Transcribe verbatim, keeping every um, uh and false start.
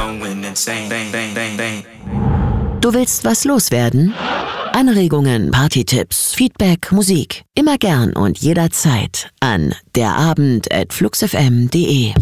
going insane. Bang, bang, bang, bang. Du willst was loswerden? Anregungen, Partytipps, Feedback, Musik. Immer gern und jederzeit an derabend at fluxfm punkt de.